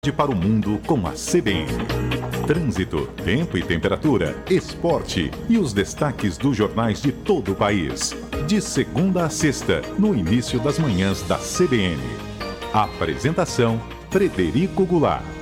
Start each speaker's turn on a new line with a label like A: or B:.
A: Para o mundo com a CBN. Trânsito, tempo e temperatura, esporte e os destaques dos jornais de todo o país. De segunda a sexta, no início das manhãs da CBN. Apresentação: Frederico Goulart.